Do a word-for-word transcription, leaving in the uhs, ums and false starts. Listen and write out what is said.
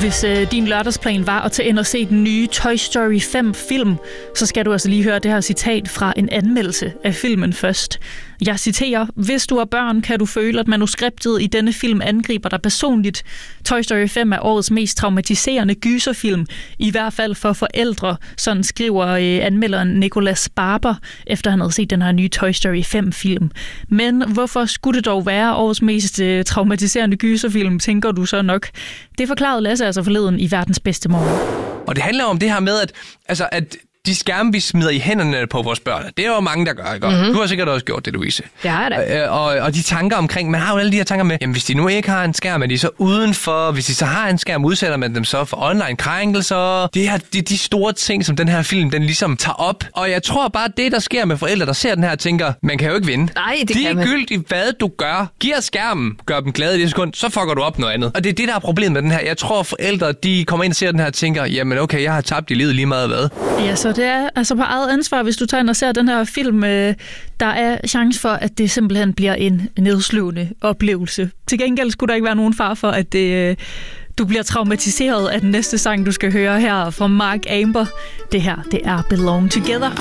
Hvis øh, din lørdagsplan var at tage ind og se den nye Toy Story fem-film, så skal du altså lige høre det her citat fra en anmeldelse af filmen først. Jeg citerer: Hvis du er børn, kan du føle, at manuskriptet i denne film angriber dig personligt. Toy Story fem er årets mest traumatiserende gyserfilm, i hvert fald for forældre, sådan skriver øh, anmelderen Nicolas Barber, efter han havde set den her nye Toy Story fem-film. Men hvorfor skulle det dog være årets mest øh, traumatiserende gyserfilm, tænker du så nok? Det forklarede Lasse altså forleden i Verdens Bedste Morgen. Og det handler om det her med, at, altså, at de skærme, vi smider i hænderne på vores børn, det er jo mange, der gør, ikke? Mm-hmm. Du har sikkert også gjort det, Louise. Det har jeg da. Og, og, og de tanker omkring, man har jo alle de her tanker med, jamen hvis de nu ikke har en skærm, er de så udenfor, hvis de så har en skærm, udsætter man dem så for online-krænkelser. Det er de, de store ting, som den her film, den ligesom tager op. Og jeg tror bare, det der sker med forældre, der ser den her, tænker, man kan jo ikke vinde. Nej, det de kan man. er gyldigt, hvad du gør. Giver skærmen, gør dem glade i det sekund, så fucker du op noget andet. Og det er det, der er problemet med den her. Jeg tror, forældre, de kommer ind og ser den her og tænker, jamen okay, jeg har tabt i livet lige meget hvad. Ja, så det er altså på eget ansvar, hvis du tager ind og ser den her film. Øh, der er chance for, at det simpelthen bliver en nedslående oplevelse. Til gengæld skulle der ikke være nogen far for, at det, øh, du bliver traumatiseret af den næste sang, du skal høre her fra Mark Amber. Det her, det er Belong Together.